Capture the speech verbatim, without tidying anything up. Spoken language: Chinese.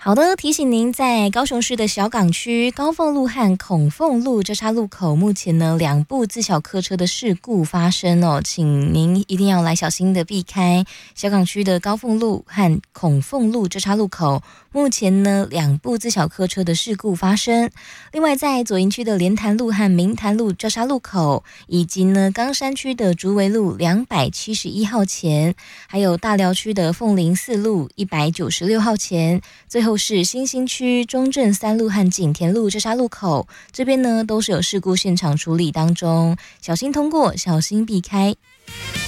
好的，提醒您，在高雄市的小港区高凤路和孔凤路交叉路口，目前呢两部自小客车的事故发生哦，请您一定要来小心的避开小港区的高凤路和孔凤路交叉路口。目前呢，两部自小客车的事故发生。另外，在左营区的莲潭路和明潭路交叉路口，以及呢冈山区的竹围路两百七十一号前，还有大寮区的凤林四路一百九十六号前，最后是新兴区中正三路和景田路交叉路口，这边呢都是有事故现场处理当中，小心通过，小心避开。